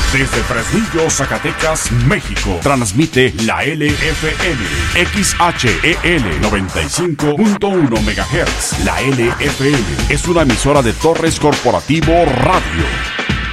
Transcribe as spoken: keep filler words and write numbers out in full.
Desde Fresnillo, Zacatecas, México, transmite la L F M, X H E L noventa y cinco punto uno megahertz. La L F M es una emisora de Torres Corporativo Radio.